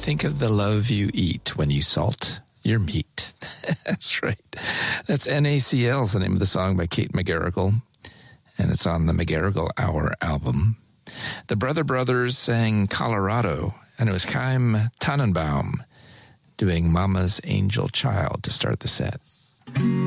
think of the love you eat when you salt your meat. That's right. That's NaCl is the name of the song by Kate McGarrigle, and it's on the McGarrigle Hour album. The Brother Brothers sang Colorado, and it was Chaim Tannenbaum doing Mama's Angel Child to start the set.